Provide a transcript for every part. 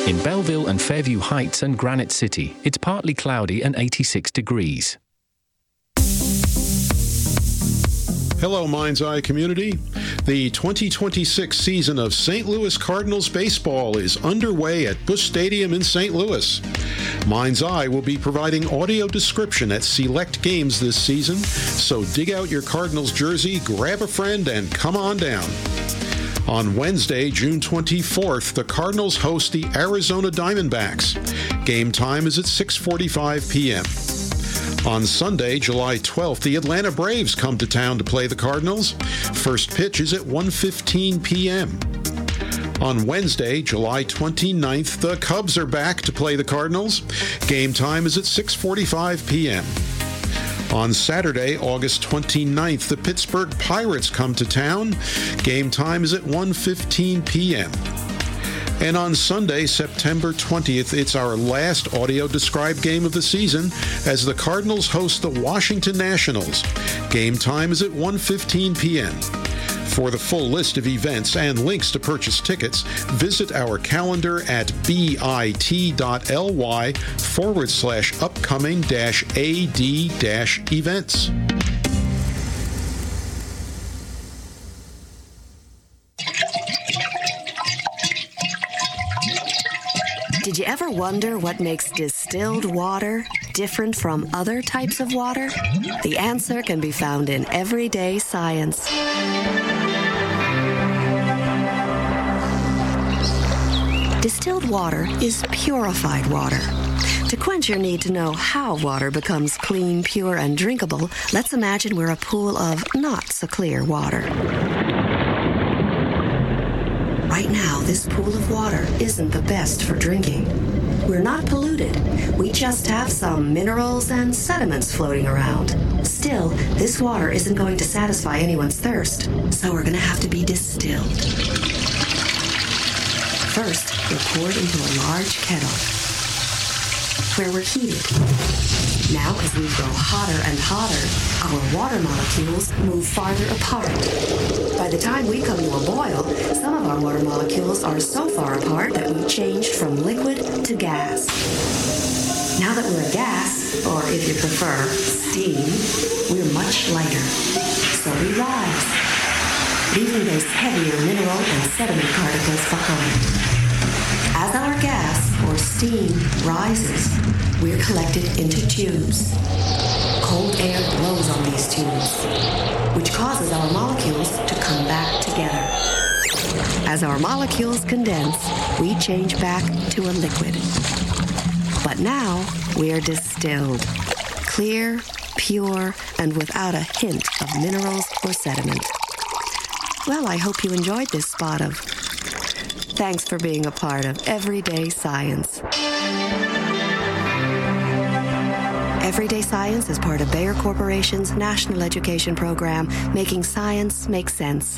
In Belleville and Fairview Heights and Granite City, it's partly cloudy and 86 degrees. Hello, Mind's Eye community. The 2026 season of St. Louis Cardinals baseball is underway at Busch Stadium in St. Louis. Mind's Eye will be providing audio description at select games this season, so dig out your Cardinals jersey, grab a friend, and come on down. On Wednesday, June 24th, the Cardinals host the Arizona Diamondbacks. Game time is at 6:45 p.m. On Sunday, July 12th, the Atlanta Braves come to town to play the Cardinals. First pitch is at 1:15 p.m. On Wednesday, July 29th, the Cubs are back to play the Cardinals. Game time is at 6:45 p.m. On Saturday, August 29th, the Pittsburgh Pirates come to town. Game time is at 1:15 p.m. And on Sunday, September 20th, it's our last audio-described game of the season as the Cardinals host the Washington Nationals. Game time is at 1:15 p.m. For the full list of events and links to purchase tickets, visit our calendar at bit.ly/upcoming-ad-events. Did you ever wonder what makes distilled water different from other types of water? The answer can be found in Everyday Science. Distilled water is purified water. To quench your need to know how water becomes clean, pure, and drinkable, let's imagine we're a pool of not-so-clear water. Right now, this pool of water isn't the best for drinking. We're not polluted. We just have some minerals and sediments floating around. Still, this water isn't going to satisfy anyone's thirst, so we're going to have to be distilled. First, we're poured into a large kettle, where we're heated. Now, as we grow hotter and hotter, our water molecules move farther apart. By the time we come to a boil, some of our water molecules are so far apart that we changed from liquid to gas. Now that we're a gas, or if you prefer, steam, we're much lighter. So we rise, leaving those heavier mineral and sediment particles behind. As our gas, or steam, rises, we're collected into tubes. Cold air blows on these tubes, which causes our molecules to come back together. As our molecules condense, we change back to a liquid. But now, we're distilled. Clear, pure, and without a hint of minerals or sediment. Well, I hope you enjoyed this spot of... Thanks for being a part of Everyday Science. Everyday Science is part of Bayer Corporation's National Education Program, making science make sense.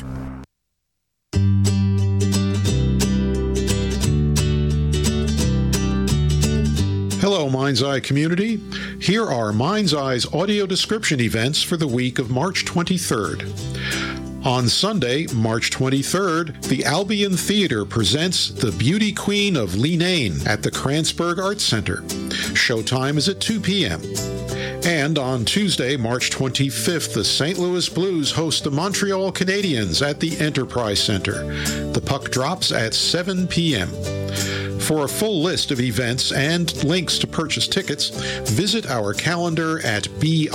Hello, Mind's Eye community. Here are Mind's Eye's audio description events for the week of March 23rd. On Sunday, March 23rd, the Albion Theater presents The Beauty Queen of Leenane at the Kranzberg Arts Center. Showtime is at 2 p.m. And on Tuesday, March 25th, the St. Louis Blues host the Montreal Canadiens at the Enterprise Center. The puck drops at 7 p.m. For a full list of events and links to purchase tickets, visit our calendar at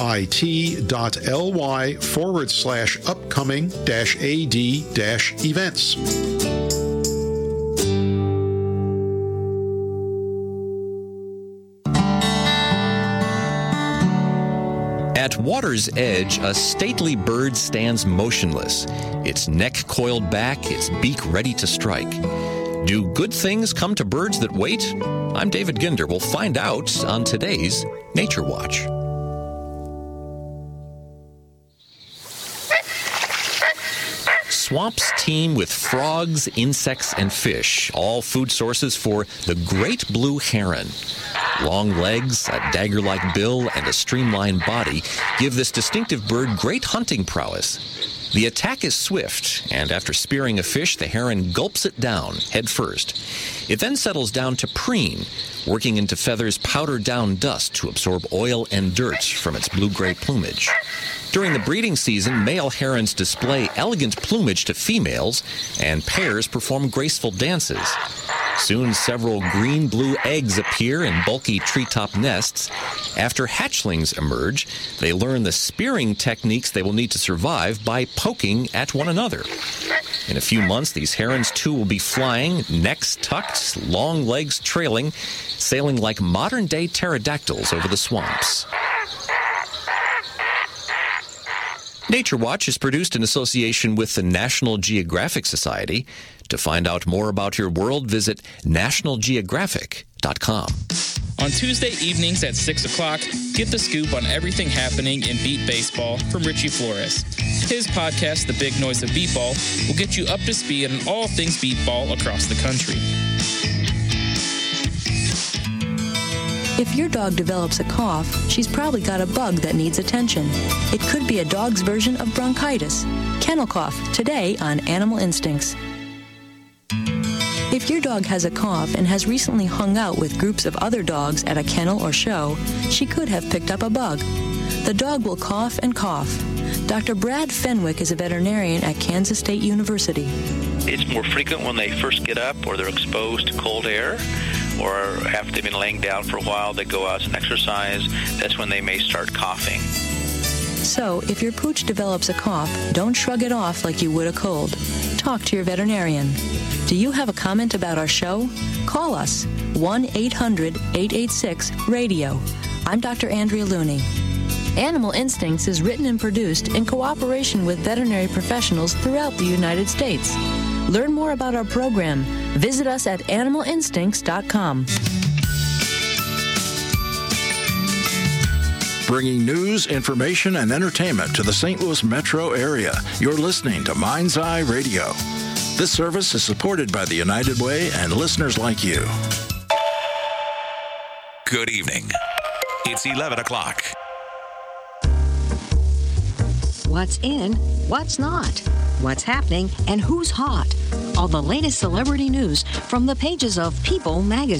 bit.ly/upcoming-ad-events. At water's edge, a stately bird stands motionless, its neck coiled back, its beak ready to strike. Do good things come to birds that wait? I'm David Ginder. We'll find out on today's Nature Watch. Swamps teem with frogs, insects, and fish, all food sources for the great blue heron. Long legs, a dagger-like bill, and a streamlined body give this distinctive bird great hunting prowess. The attack is swift, and after spearing a fish, the heron gulps it down head first. It then settles down to preen, working into feathers powdered down dust to absorb oil and dirt from its blue-gray plumage. During the breeding season, male herons display elegant plumage to females, and pairs perform graceful dances. Soon, several green-blue eggs appear in bulky treetop nests. After hatchlings emerge, they learn the spearing techniques they will need to survive by poking at one another. In a few months, these herons too will be flying, necks tucked, long legs trailing, sailing like modern-day pterodactyls over the swamps. Nature Watch is produced in association with the National Geographic Society. To find out more about your world, visit nationalgeographic.com. On Tuesday evenings at 6 o'clock, get the scoop on everything happening in beat baseball from Richie Flores. His podcast, The Big Noise of Beatball, will get you up to speed on all things beatball across the country. If your dog develops a cough, she's probably got a bug that needs attention. It could be a dog's version of bronchitis. Kennel Cough, today on Animal Instincts. If your dog has a cough and has recently hung out with groups of other dogs at a kennel or show, she could have picked up a bug. The dog will cough and cough. Dr. Brad Fenwick is a veterinarian at Kansas State University. It's more frequent when they first get up or they're exposed to cold air, or after they've been laying down for a while, they go out and exercise. That's when they may start coughing. So, if your pooch develops a cough, don't shrug it off like you would a cold. Talk to your veterinarian. Do you have a comment about our show? Call us, 1-800-886-RADIO. I'm Dr. Andrea Looney. Animal Instincts is written and produced in cooperation with veterinary professionals throughout the United States. Learn more about our program. Visit us at animalinstincts.com. Bringing news, information, and entertainment to the St. Louis metro area. You're listening to Mind's Eye Radio. This service is supported by the United Way and listeners like you. Good evening. It's 11 o'clock. What's in, what's not, what's happening, and who's hot. All the latest celebrity news from the pages of People magazine.